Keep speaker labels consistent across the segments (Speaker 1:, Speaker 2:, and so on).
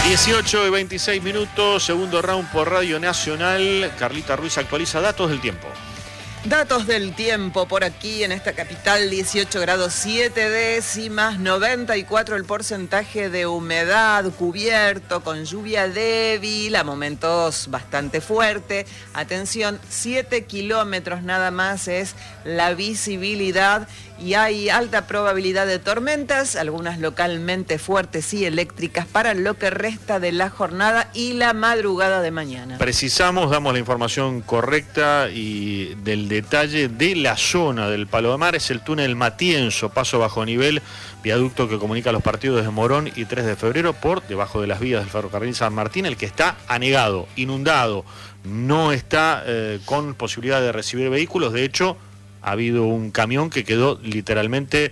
Speaker 1: 18:26, segundo round por Radio Nacional. Carlita Ruiz actualiza datos del tiempo.
Speaker 2: Datos del tiempo por aquí en esta capital: 18 grados 7 décimas, 94 el porcentaje de humedad, cubierto con lluvia débil, a momentos bastante fuerte. Atención, 7 kilómetros nada más es la visibilidad y hay alta probabilidad de tormentas, algunas localmente fuertes y eléctricas para lo que resta de la jornada y la madrugada de mañana.
Speaker 1: Precisamos, damos la información correcta y del detalle de la zona del Palomar. Es el túnel Matienzo, paso bajo nivel, viaducto que comunica los partidos de Morón y 3 de Febrero por debajo de las vías del ferrocarril San Martín, el que está anegado, inundado, no está con posibilidad de recibir vehículos. De hecho, ha habido un camión que quedó literalmente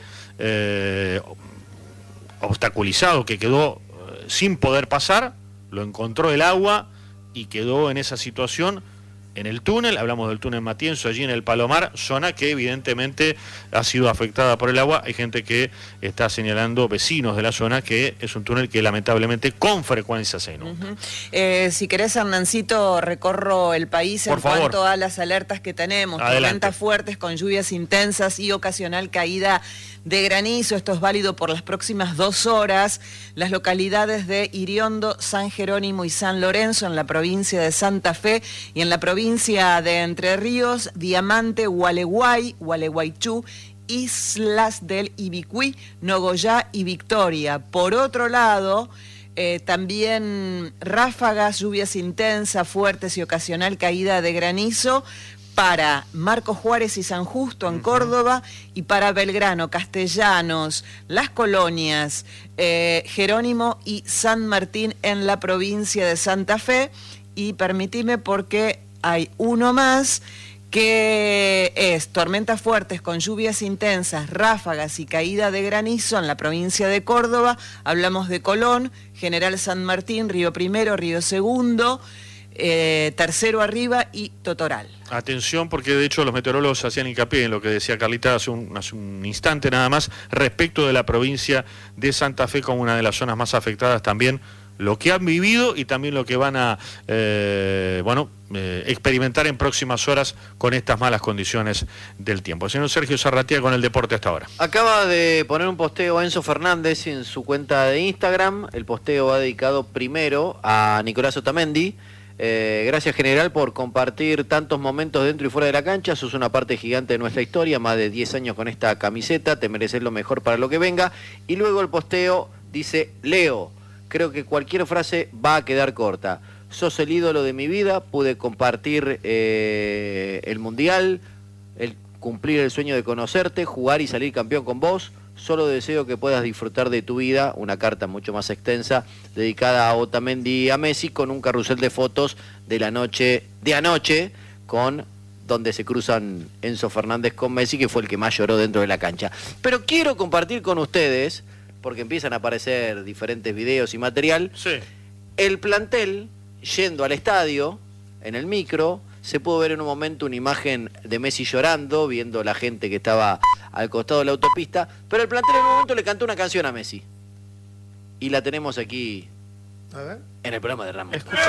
Speaker 1: obstaculizado, que quedó sin poder pasar, lo encontró el agua y quedó en esa situación en el túnel. Hablamos del túnel Matienzo, allí en el Palomar, zona que evidentemente ha sido afectada por el agua. Hay gente que está señalando, vecinos de la zona, que es un túnel que lamentablemente con frecuencia se inunda.
Speaker 2: Si querés, Hernancito, recorro el país
Speaker 1: por
Speaker 2: en
Speaker 1: favor.
Speaker 2: Cuanto a las alertas que tenemos.
Speaker 1: Adelante.
Speaker 2: Tormentas fuertes con lluvias intensas y ocasional caída de granizo. Esto es válido por las próximas 2 horas. Las localidades de Iriondo, San Jerónimo y San Lorenzo en la provincia de Santa Fe, y en la provincia de Entre Ríos, Diamante, Gualeguay, Gualeguaychú, Islas del Ibicuí, Nogoyá y Victoria. Por otro lado, también ráfagas, lluvias intensas, fuertes y ocasional caída de granizo para Marcos Juárez y San Justo en Córdoba, y para Belgrano, Castellanos, Las Colonias, Jerónimo y San Martín en la provincia de Santa Fe. Y permitime, porque hay uno más, que es tormentas fuertes con lluvias intensas, ráfagas y caída de granizo en la provincia de Córdoba. Hablamos de Colón, General San Martín, Río Primero, Río Segundo, Tercero Arriba y Totoral.
Speaker 1: Atención, porque de hecho los meteorólogos hacían hincapié en lo que decía Carlita hace un instante nada más, respecto de la provincia de Santa Fe como una de las zonas más afectadas también, lo que han vivido y también lo que van a experimentar en próximas horas con estas malas condiciones del tiempo. Señor Sergio Zarratea con el deporte hasta ahora.
Speaker 3: Acaba de poner un posteo Enzo Fernández en su cuenta de Instagram. El posteo va dedicado primero a Nicolás Otamendi. Gracias, general, por compartir tantos momentos dentro y fuera de la cancha. Sos una parte gigante de nuestra historia, más de 10 años con esta camiseta, te mereces lo mejor para lo que venga. Y luego el posteo dice: Leo, creo que cualquier frase va a quedar corta. Sos el ídolo de mi vida, pude compartir el mundial, cumplir el sueño de conocerte, jugar y salir campeón con vos. Solo deseo que puedas disfrutar de tu vida. Una carta mucho más extensa dedicada a Otamendi y a Messi, con un carrusel de fotos de la noche de anoche, donde se cruzan Enzo Fernández con Messi, que fue el que más lloró dentro de la cancha. Pero quiero compartir con ustedes, porque empiezan a aparecer diferentes videos y material,
Speaker 1: Sí.
Speaker 3: el plantel yendo al estadio, en el micro. Se pudo ver en un momento una imagen de Messi llorando, viendo la gente que estaba al costado de la autopista, pero el plantel en un momento le cantó una canción a Messi. Y la tenemos aquí en el programa de Ramos.